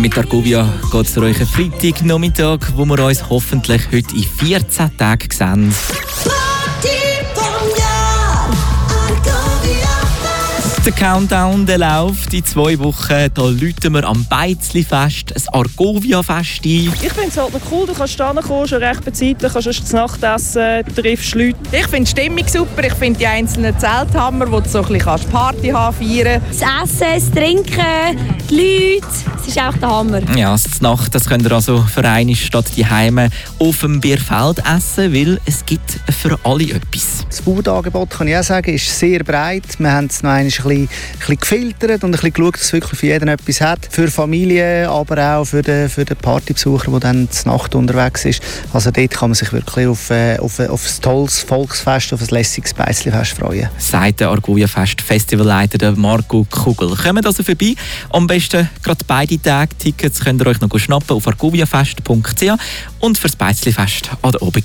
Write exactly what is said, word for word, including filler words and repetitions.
Mit Argovia geht es euch einen Freitagnachmittag, wo wir uns hoffentlich heute in vierzehn Tagen sehen. Der Countdown der läuft in zwei Wochen. Da läuten wir am Beizli-Fest ein Argovia-Fest ein. Ich finde es halt noch cool, du kannst hierher kommen, schon recht bezeitlich, kannst erst zu Nacht essen, triffst Leute. Ich finde die Stimmung super, ich finde die einzelnen Zelthammer, wo du so ein bisschen Party haben feiern. Das Essen, das Trinken, die Leute, es ist auch der Hammer. Ja, das Nacht, das könnt ihr also für eine Stadt die Heime auf dem Bierfeld essen, weil es gibt für alle etwas. Das Food-Angebot, kann ich auch sagen, ist sehr breit. Wir haben es noch ein bisschen, ein bisschen gefiltert und ein bisschen geschaut, dass es wirklich für jeden etwas hat. Für Familien, aber auch für den, für den Partybesucher, der dann zur Nacht unterwegs ist. Also dort kann man sich wirklich auf, auf, auf ein tolles Volksfest, auf ein lässiges Beizli-Fest freuen. Sagt der Argovia-Fest Festivalleiter Marco Kugel. Kommt also vorbei. Am besten gerade beide Tage. Tickets könnt ihr euch noch schnappen auf argoviafest punkt c h und fürs Beizli-Fest an der Obig.